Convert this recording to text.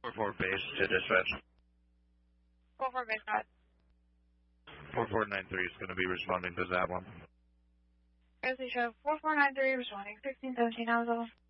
4 base to dispatch. 4-4 base, got it. 4493 is going to be responding to that one. As we show, 4493 responding, 1617, how's all?